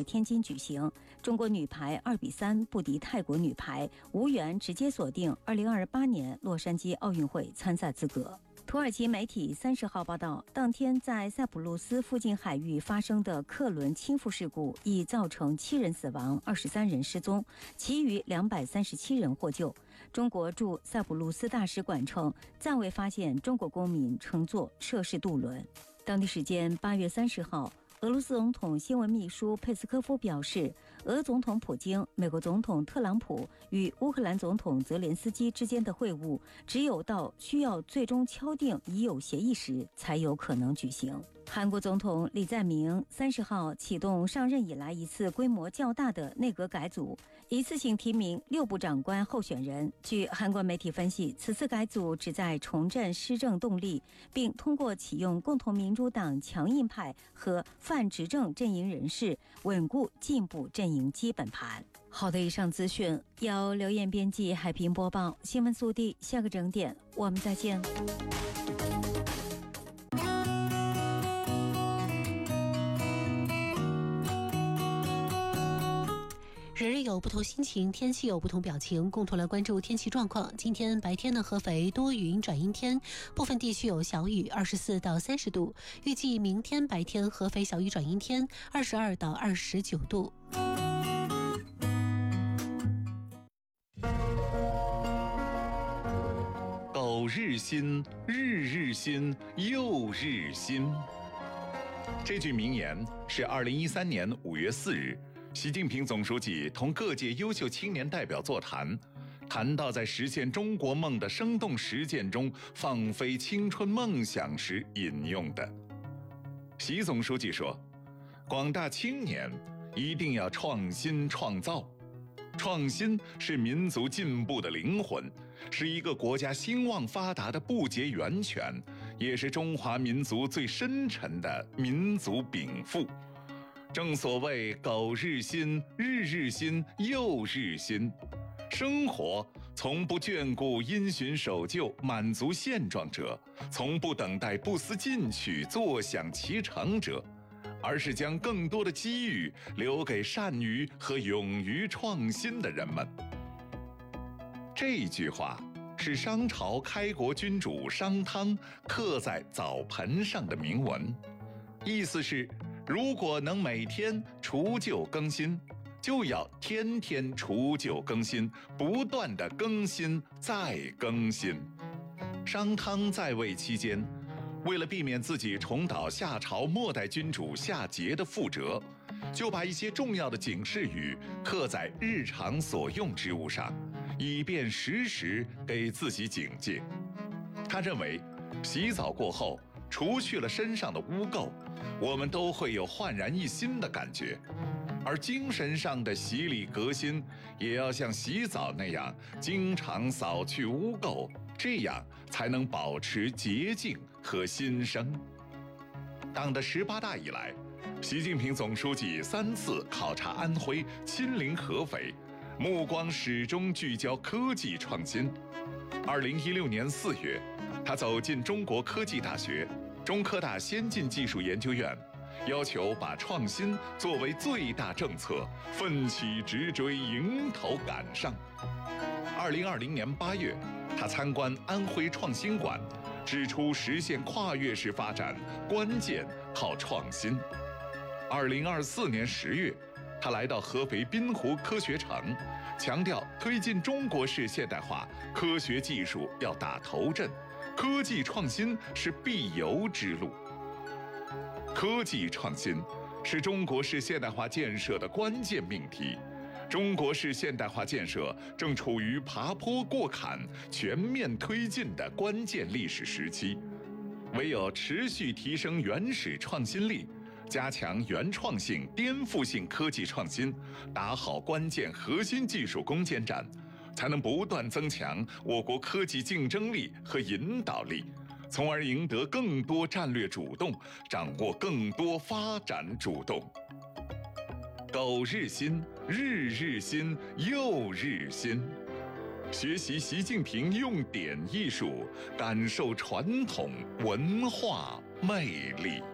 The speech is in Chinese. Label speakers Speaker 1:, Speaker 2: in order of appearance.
Speaker 1: 在天津举行，中国女排2-3不敌泰国女排，无缘直接锁定2028年洛杉矶奥运会参赛资格。土耳其媒体30号报道，当天在塞浦路斯附近海域发生的客轮倾覆事故已造成7人死亡，23人失踪，其余237人获救。中国驻塞浦路斯大使馆称，暂未发现中国公民乘坐涉事渡轮。当地时间8月30号，俄罗斯总统新闻秘书佩斯科夫表示，俄总统普京、美国总统特朗普与乌克兰总统泽连斯基之间的会晤，只有到需要最终敲定已有协议时才有可能举行。韩国总统李在明30号启动上任以来一次规模较大的内阁改组，一次性提名6部长官候选人。据韩国媒体分析，此次改组旨在重振施政动力，并通过启用共同民主党强硬派和泛执政阵营人士，稳固进步阵营基本盘。好的，以上资讯由刘燕编辑，海平播报。新闻速递，下个整点我们再见。
Speaker 2: 人人有不同心情，天气有不同表情，共同来关注天气状况。今天白天的合肥多云转阴天，部分地区有小雨，24到30度。预计明天白天合肥小雨转阴天，22到29度。
Speaker 3: 苟日新，日日新，又日新。这句名言是2013年5月4日。习近平总书记同各界优秀青年代表座谈，谈到在实现中国梦的生动实践中放飞青春梦想时引用的。习总书记说，广大青年一定要创新创造，创新是民族进步的灵魂，是一个国家兴旺发达的不竭源泉，也是中华民族最深沉的民族禀赋。正所谓苟日新，日日新，又日新。生活从不眷顾因循守旧、满足现状者，从不等待不思进取、坐享其成者，而是将更多的机遇留给善于和勇于创新的人们。这句话是商朝开国君主商汤刻在澡盆上的铭文，意思是如果能每天除旧更新，就要天天除旧更新，不断的更新再更新。商汤在位期间，为了避免自己重蹈夏朝末代君主夏桀的覆辙，就把一些重要的警示语刻在日常所用之物上，以便时时给自己警戒。他认为，洗澡过后除去了身上的污垢，我们都会有焕然一新的感觉，而精神上的洗礼革新，也要像洗澡那样经常扫去污垢，这样才能保持洁净和新生。党的18大以来，习近平总书记3次考察安徽，亲临合肥，目光始终聚焦科技创新。2016年4月，他走进中国科技大学、中科大先进技术研究院，要求把创新作为最大政策，奋起直追，迎头赶上。2020年8月，他参观安徽创新馆，指出实现跨越式发展关键靠创新。2024年10月，他来到合肥滨湖科学城，强调推进中国式现代化，科学技术要打头阵，科技创新是必由之路。科技创新是中国式现代化建设的关键命题。中国式现代化建设正处于爬坡过坎、全面推进的关键历史时期，唯有持续提升原始创新力，加强原创性、颠覆性科技创新，打好关键核心技术攻坚战，才能不断增强我国科技竞争力和引导力，从而赢得更多战略主动，掌握更多发展主动。苟日新，日日新，又日新。学习习近平用典艺术，感受传统文化魅力。